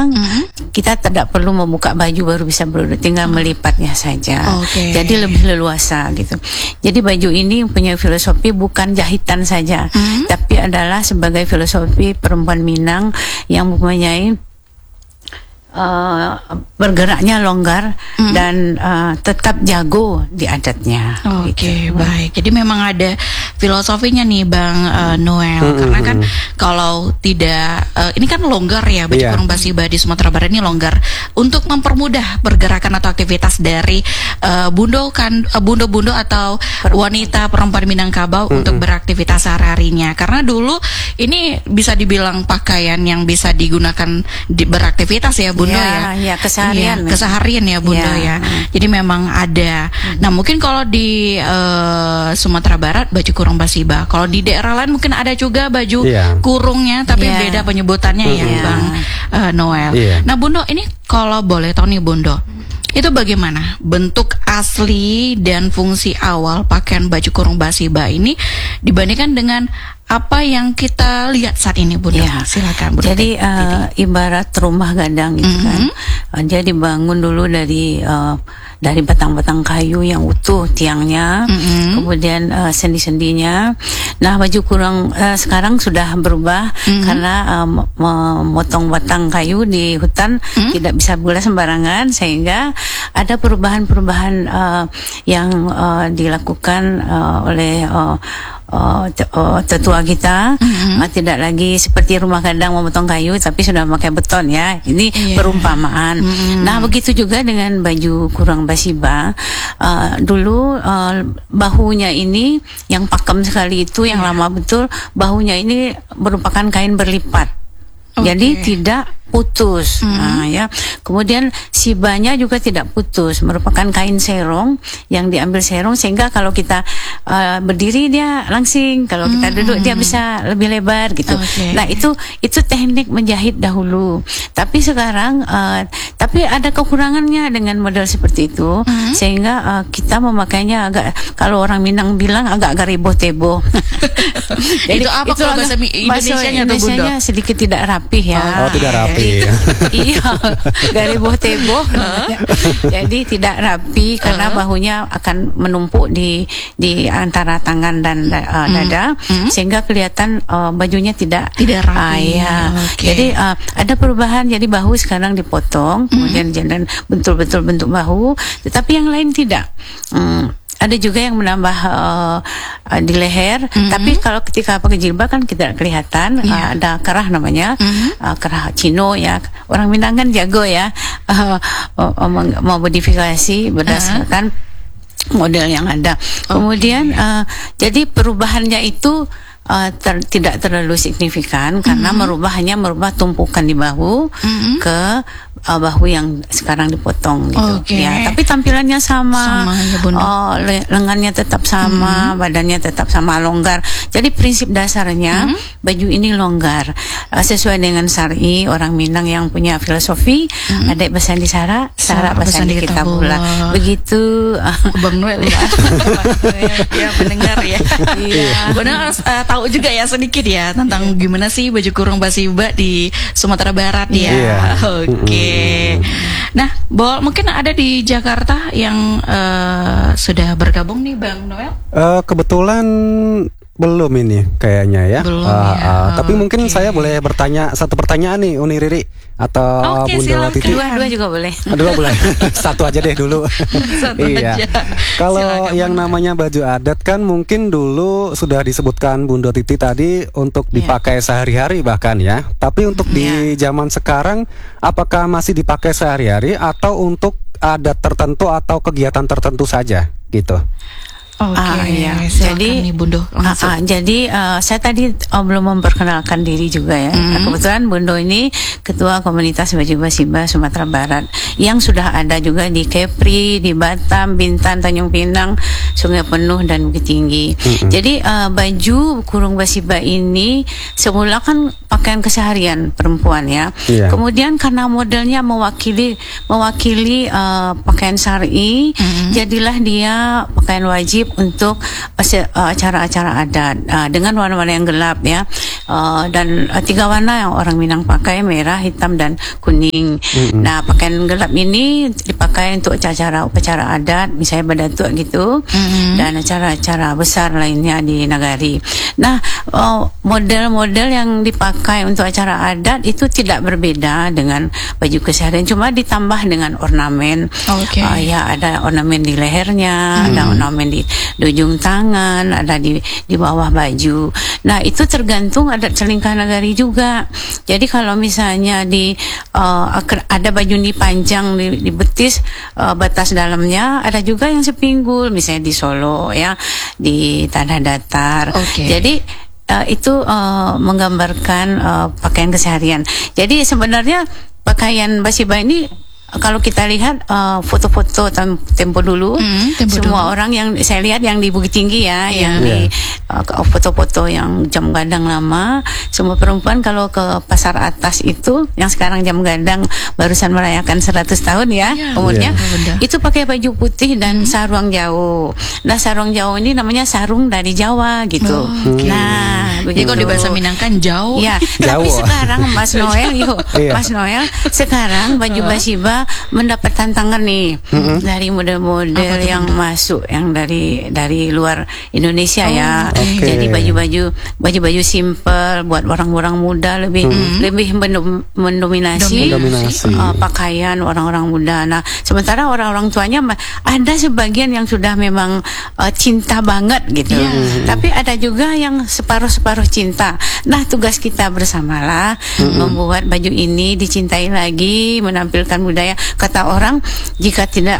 sekarang kita tidak perlu membuka baju baru bisa berudut, tinggal melipatnya saja. Jadi lebih leluasa gitu. Jadi baju ini punya filosofi bukan jahitan saja, tapi adalah sebagai filosofi perempuan Minang yang mempunyai bergeraknya longgar dan tetap jago di adatnya. Gitu. Baik. Jadi memang ada filosofinya nih Bang Noel, karena kan kalau tidak ini kan longgar ya, baju kurung basiba di Sumatera Barat ini longgar untuk mempermudah pergerakan atau aktivitas dari bundo atau wanita perempuan Minangkabau untuk beraktivitas sehari-harinya. Karena dulu ini bisa dibilang pakaian yang bisa digunakan beraktivitas ya Bunda keseharian ya Bunda ya. Jadi memang ada. Nah mungkin kalau di Sumatera Barat baju kurung basiba. Kalau di daerah lain mungkin ada juga baju kurungnya, tapi beda penyebutannya ya Bang Noel. Nah Bundo, ini kalau boleh tahu nih Bundo, itu bagaimana bentuk asli dan fungsi awal pakaian baju kurung basiba ini dibandingkan dengan apa yang kita lihat saat ini Bunda? Silakan Bunda. Jadi ibarat rumah gadang gitu kan. Dia dibangun dulu dari batang-batang kayu yang utuh tiangnya, kemudian sendi-sendinya. Nah baju kurung sekarang sudah berubah karena memotong batang kayu di hutan tidak bisa boleh sembarangan, sehingga ada perubahan-perubahan yang dilakukan oleh tetua kita. Tidak lagi seperti rumah gadang memotong kayu, tapi sudah pakai beton ya. Ini perumpamaan. Nah begitu juga dengan baju kurung basiba. Dulu bahunya ini yang pakem sekali itu, yang lama betul, bahunya ini merupakan kain berlipat. Jadi tidak putus. Ya. Kemudian sibanya juga tidak putus, merupakan kain serong yang diambil serong, sehingga kalau kita berdiri dia langsing, kalau kita duduk dia bisa lebih lebar gitu. Nah itu teknik menjahit dahulu. Tapi sekarang tapi ada kekurangannya dengan model seperti itu, sehingga kita memakainya agak, kalau orang Minang bilang agak garebo-tebo. Itu apa kalau bahasa Indonesianya sedikit tidak rapih ya. Tidak rapi. Iya, garebo-tebo. Jadi tidak rapi karena bahunya akan menumpuk di antara tangan dan dada, sehingga kelihatan bajunya tidak rapi. Jadi ada perubahan. Jadi bahu sekarang dipotong, kemudian jalan betul-betul bentuk bahu, tetapi yang lain tidak. Ada juga yang menambah di leher, tapi kalau ketika pakai jilbab kan tidak kelihatan. Ada kerah namanya, kerah Cino ya. Orang Minang kan jago ya memodifikasi berdasarkan model yang ada. Kemudian jadi perubahannya itu tidak terlalu signifikan, karena hanya merubah tumpukan di bahu ke bahu yang sekarang dipotong gitu. Ya, tapi tampilannya sama ya, lengannya tetap sama, badannya tetap sama, longgar. Jadi prinsip dasarnya baju ini longgar, sesuai dengan syar'i orang Minang yang punya filosofi. Adek besan di Sara besan di Kitabullah. Begitu Bang Noel ya. Ya mendengar ya. Iya. Benar, harus tahu juga ya sedikit ya tentang gimana sih baju kurung basiba di Sumatera Barat ya. Nah, mungkin ada di Jakarta yang sudah bergabung nih Bang Noel? Kebetulan belum ini kayaknya ya. Belum tapi mungkin saya boleh bertanya satu pertanyaan nih Uni Riri atau Bunda Titi. Dua juga boleh. Dua boleh. Satu aja deh dulu. Iya. Kalau yang namanya baju adat kan mungkin dulu sudah disebutkan Bunda Titi tadi untuk dipakai sehari-hari bahkan ya. Tapi untuk di zaman sekarang apakah masih dipakai sehari-hari atau untuk adat tertentu atau kegiatan tertentu saja gitu? Jadi saya tadi belum memperkenalkan diri juga ya. Kebetulan Bundo ini ketua komunitas baju basiba Sumatera Barat yang sudah ada juga di Kepri, di Batam, Bintan, Tanjung Pinang, Sungai Penuh dan Bukit Tinggi. Jadi baju kurung basiba ini semula kan pakaian keseharian perempuan ya. Kemudian karena modelnya mewakili pakaian syar'i, jadilah dia pakaian wajib untuk acara-acara adat dengan warna-warna yang gelap ya. dan 3 warna yang orang Minang pakai, merah, hitam, dan kuning. Nah, pakaian gelap ini dipakai untuk upacara adat, misalnya badatuk gitu, dan acara-acara besar lainnya di nagari. Nah, model-model yang dipakai untuk acara adat itu tidak berbeda dengan baju keseharian, cuma ditambah dengan ornamen. Ya, ada ornamen di lehernya, ada ornamen di ujung tangan, ada di bawah baju. Nah, itu tergantung adat Celingkah Nagari juga. Jadi kalau misalnya ada baju ini panjang di betis, batas dalamnya, ada juga yang sepinggul, misalnya di Solo ya, di Tanah Datar. Jadi itu menggambarkan pakaian keseharian. Jadi sebenarnya pakaian Basiba ini, kalau kita lihat foto-foto tempo dulu, semua orang yang saya lihat yang di Bukit Tinggi ya, yang di foto-foto yang jam gadang lama, semua perempuan kalau ke pasar atas itu, yang sekarang jam gadang barusan merayakan 100 tahun ya umurnya, itu pakai baju putih dan sarung jauh. Nah, sarung jauh ini namanya sarung dari Jawa gitu. Nah, jadi kalau di bahasa Minang kan jauh. Ya, tapi sekarang Mas Noel, Mas Noel, sekarang baju Basiba mendapat tantangan nih dari model-model yang masuk, yang dari luar Indonesia ya. Jadi baju simple buat orang-orang muda, lebih mendominasi pakaian orang-orang muda. Nah, sementara orang-orang tuanya ada sebagian yang sudah memang cinta banget gitu. Tapi ada juga yang separuh-separuh cinta. Nah, tugas kita bersamalah membuat baju ini dicintai lagi, menampilkan budaya. Kata orang, jika tidak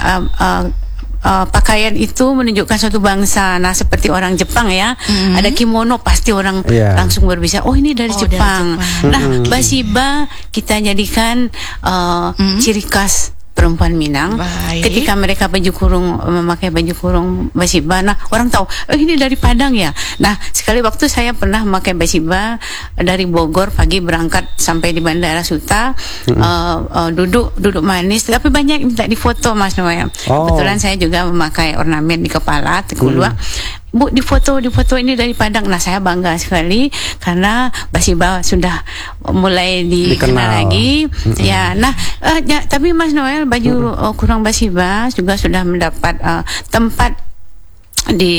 pakaian itu menunjukkan suatu bangsa. Nah, seperti orang Jepang ya, ada kimono, pasti orang langsung berbicara, oh ini dari Jepang. Nah, Basiba kita jadikan ciri khas perempuan Minang. Ketika mereka memakai baju kurung Basiba, nah orang tahu, ini dari Padang ya. Nah, sekali waktu saya pernah memakai Basiba dari Bogor, pagi berangkat sampai di Bandara Suta, duduk manis, tapi banyak minta difoto Mas Noel. Kebetulan saya juga memakai ornamen di kepala, tekulua. Bu, difoto ini dari Padang. Nah, saya bangga sekali karena Basiba sudah mulai dikenal lagi. Ya, nah, tapi Mas Noel, baju kurung Basiba juga sudah mendapat tempat di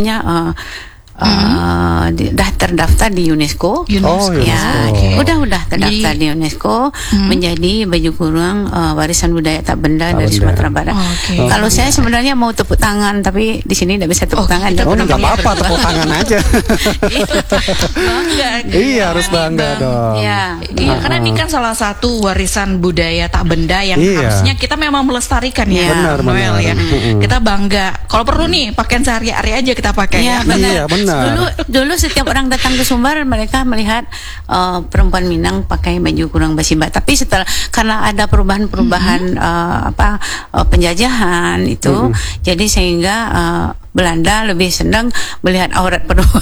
dah terdaftar di UNESCO. Ya, udah terdaftar di UNESCO, menjadi baju kurung warisan budaya tak benda dari Sumatera Barat. Kalau saya sebenarnya mau tepuk tangan, tapi di sini tidak bisa tepuk tangan. Nggak apa-apa, tepuk tangan aja. Bangga. Iya, harus bangga dong. Iya, karena ini kan salah satu warisan budaya tak benda yang harusnya kita memang melestarikan ya. Benar. Ya. Kita bangga. Kalau perlu nih pakaian sehari-hari aja kita pakai. Iya, benar. Dulu setiap orang datang ke Sumbar, mereka melihat perempuan Minang pakai baju kurung Basiba. Tapi karena ada perubahan penjajahan itu, jadi sehingga Belanda lebih senang melihat aurat perempuan.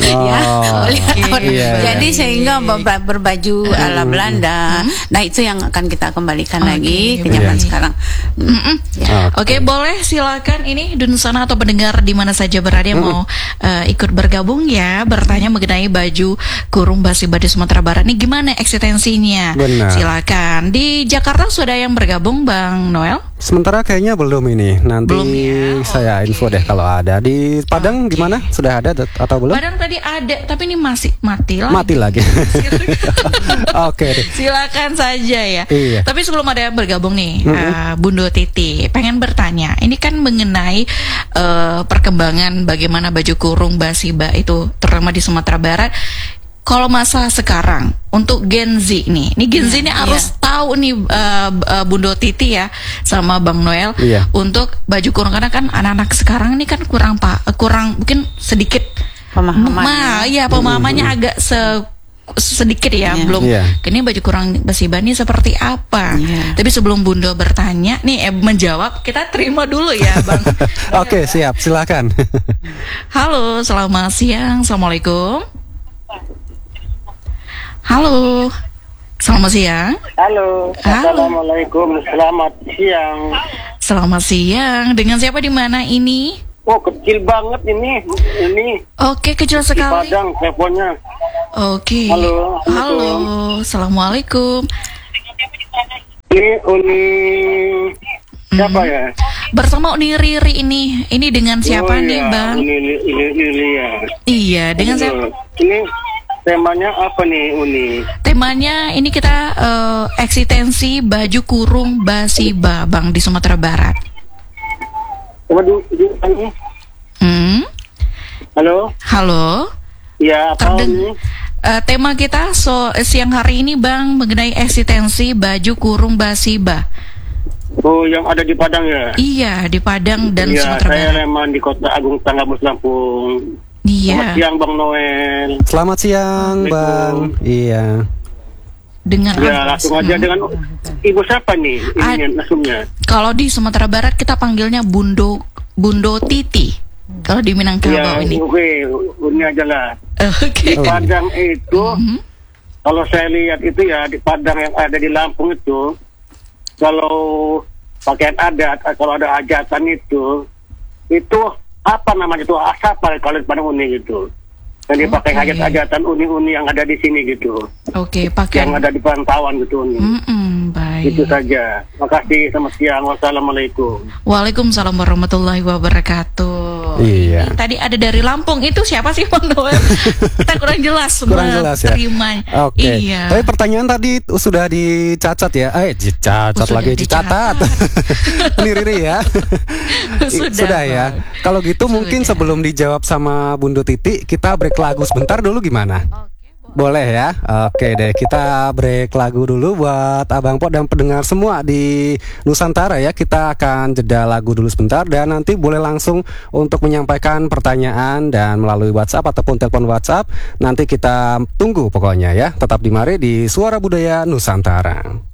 Jadi sehingga berbaju ala Belanda. Nah, itu yang akan kita kembalikan lagi ke zaman sekarang. Boleh silakan ini Dunsana atau pendengar di mana saja berada yang mau ikut bergabung ya, bertanya mengenai baju kurung Basiba di Sumatera Barat ini gimana eksistensinya. Silakan. Di Jakarta sudah yang bergabung Bang Noel? Sementara kayaknya belum ini. Nanti saya info deh kalau ada. Di Padang gimana? Sudah ada atau belum? Padang tadi ada, tapi ini masih mati lagi. Silakan saja ya. Tapi sebelum ada yang bergabung nih, Bundo Titi pengen bertanya. Ini kan mengenai perkembangan bagaimana baju kurung Basiba itu terutama di Sumatera Barat. Kalau masa sekarang untuk Gen Z nih, ini Gen Z ini harus tahu nih Bundo Titi ya sama Bang Noel untuk baju kurung, karena kan anak-anak sekarang ini kan kurang mungkin sedikit pemahamannya agak sedikit ya, belum ini baju kurung Basiba ini seperti apa. Tapi sebelum Bundo bertanya nih menjawab, kita terima dulu ya Bang. Oke, siap, silakan. Halo, selamat siang. Assalamualaikum. Halo, selamat siang. Halo, assalamualaikum, selamat siang. Selamat siang. Dengan siapa di mana ini? Oh, kecil banget ini. Oke, kecil sekali. Di Padang teleponnya. Oke. Halo. Assalamualaikum. Ini Uni siapa ya? Bersama Uni Riri ini. Ini dengan siapa nih, Bang? Uni ya. Iya, dengan siapa? Ini temanya apa nih, Uni? Temanya ini kita eksistensi baju kurung Basiba, Bang, di Sumatera Barat. Coba Halo. Ya, apa ini? Tema kita siang hari ini, Bang, mengenai eksistensi baju kurung Basiba. Oh, yang ada di Padang ya? Iya, di Padang dan Sumatera Barat. Saya memang di Kota Agung Tanggamus Lampung. Iya. Selamat siang, Bang Noel. Selamat siang, Bang. Iya. Dengan langsung aja dengan Ibu siapa nih? Ini langsungnya. Kalau di Sumatera Barat kita panggilnya Bundo Titi. Kalau di Minangkabau ini. Oke, ini aja lah. Oke. Di Padang itu, kalau saya lihat itu ya di Padang yang ada di Lampung itu, kalau pakaian adat, kalau ada hajatan itu apa namanya itu asapal kalau di Padang Uni gitu. Yang dipakai hajat-hajatan uni-uni yang ada di sini gitu. Oke, pakaian yang ada di pantauan gitu Uni. Baik. Itu saja. Makasih, selamat siang. Wassalamualaikum. Waalaikumsalam warahmatullahi wabarakatuh. Iya. Ini tadi ada dari Lampung, itu siapa sih, Bang Noel? Kita kurang jelas ya. terima. Oke. Iya. Tapi pertanyaan tadi sudah dicatat ya. Dicatat. Ini Riri ya. Sudah ya. Kalau gitu mungkin sebelum dijawab sama Bunda Titi, kita break lagu sebentar dulu gimana? Boleh ya? Oke deh, kita break lagu dulu buat Abang Po dan pendengar semua di Nusantara ya. Kita akan jeda lagu dulu sebentar dan nanti boleh langsung untuk menyampaikan pertanyaan dan melalui WhatsApp ataupun telepon WhatsApp. Nanti kita tunggu pokoknya ya. Tetap di Mari di Suara Budaya Nusantara.